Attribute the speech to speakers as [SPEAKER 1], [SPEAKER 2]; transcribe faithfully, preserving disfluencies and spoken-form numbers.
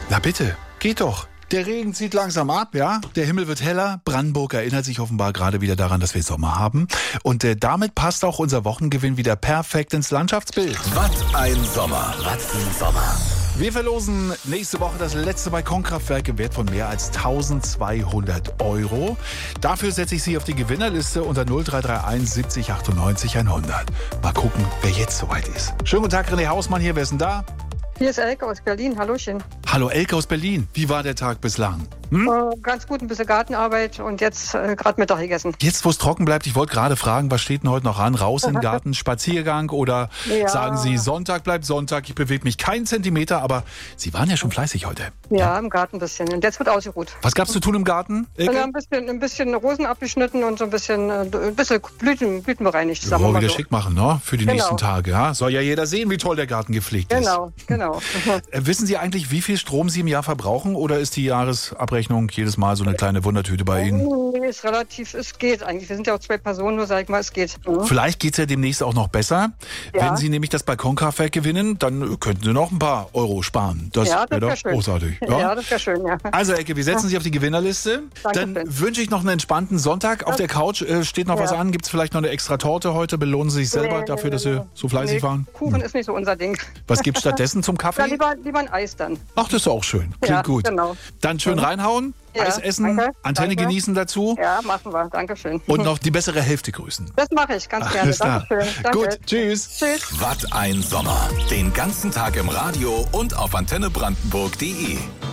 [SPEAKER 1] Na bitte, geht doch. Der Regen zieht langsam ab, ja. Der Himmel wird heller. Brandenburg erinnert sich offenbar gerade wieder daran, dass wir Sommer haben. Und äh, damit passt auch unser Wochengewinn wieder perfekt ins Landschaftsbild.
[SPEAKER 2] Was ein Sommer. Was ein Sommer.
[SPEAKER 1] Wir verlosen nächste Woche das letzte Balkonkraftwerk im Wert von mehr als eintausendzweihundert Euro. Dafür setze ich Sie auf die Gewinnerliste unter null drei drei eins siebzig achtundneunzig hundert. Mal gucken, wer jetzt soweit ist. Schönen guten Tag, René Hausmann hier. Wer ist denn da?
[SPEAKER 3] Hier ist Elke aus Berlin. Hallöchen.
[SPEAKER 1] Hallo Elke aus Berlin. Wie war der Tag bislang?
[SPEAKER 3] Hm? Äh, ganz gut, ein bisschen Gartenarbeit und jetzt äh, gerade Mittag gegessen.
[SPEAKER 1] Jetzt, wo es trocken bleibt, ich wollte gerade fragen, was steht denn heute noch an? Raus in den Garten, Spaziergang oder ja. Sagen Sie, Sonntag bleibt Sonntag, ich bewege mich keinen Zentimeter, aber Sie waren ja schon fleißig heute.
[SPEAKER 3] Ja, ja. Im Garten ein bisschen und jetzt wird ausgeruht.
[SPEAKER 1] Was gab's zu tun im Garten, Elke?
[SPEAKER 3] Ja, ein bisschen, ein bisschen Rosen abgeschnitten und so ein bisschen, ein bisschen Blüten, Blüten bereinigt.
[SPEAKER 1] Ja, wieder so. Schick machen, ne? Für die
[SPEAKER 3] genau.
[SPEAKER 1] nächsten Tage. Ja? Soll ja jeder sehen, wie toll der Garten gepflegt
[SPEAKER 3] genau,
[SPEAKER 1] ist.
[SPEAKER 3] Genau, genau.
[SPEAKER 1] Wissen Sie eigentlich, wie viel Strom Sie im Jahr verbrauchen oder ist die Jahresabrechnung jedes Mal so eine kleine Wundertüte bei Ihnen?
[SPEAKER 3] Nee, ist relativ, es geht eigentlich. Wir sind ja auch zwei Personen, nur sag ich mal, es geht. Mhm.
[SPEAKER 1] Vielleicht geht es ja demnächst auch noch besser. Ja. Wenn Sie nämlich das Balkonkraftwerk gewinnen, dann könnten Sie noch ein paar Euro sparen. Das
[SPEAKER 3] ja,
[SPEAKER 1] wäre
[SPEAKER 3] wär
[SPEAKER 1] doch
[SPEAKER 3] schön.
[SPEAKER 1] Großartig.
[SPEAKER 3] Ja, ja das wäre schön, ja.
[SPEAKER 1] Also Ecke, wir setzen Sie auf die Gewinnerliste.
[SPEAKER 3] Dankeschön.
[SPEAKER 1] Dann wünsche ich noch einen entspannten Sonntag. Auf der Couch äh, steht noch ja. was an. Gibt es vielleicht noch eine extra Torte heute? Belohnen Sie sich selber nee, dafür, nee, dass Sie so fleißig
[SPEAKER 3] nee,
[SPEAKER 1] waren?
[SPEAKER 3] Kuchen hm. ist nicht so unser Ding.
[SPEAKER 1] Was gibt es stattdessen zum Kaffee?
[SPEAKER 3] Ja, lieber, lieber ein Eis dann.
[SPEAKER 1] Ach, das ist auch schön. Klingt
[SPEAKER 3] ja,
[SPEAKER 1] gut.
[SPEAKER 3] Genau.
[SPEAKER 1] Dann schön reinhauen,
[SPEAKER 3] ja,
[SPEAKER 1] Eis essen,
[SPEAKER 3] danke,
[SPEAKER 1] Antenne
[SPEAKER 3] danke.
[SPEAKER 1] genießen dazu.
[SPEAKER 3] Ja, machen wir. Dankeschön.
[SPEAKER 1] Und noch die bessere Hälfte grüßen.
[SPEAKER 3] Das mache ich ganz gerne.
[SPEAKER 1] Alles klar.
[SPEAKER 3] Dankeschön. Danke.
[SPEAKER 1] Gut, tschüss.
[SPEAKER 3] Tschüss.
[SPEAKER 2] Was ein Sommer. Den ganzen Tag im Radio und auf antenne brandenburg punkt de.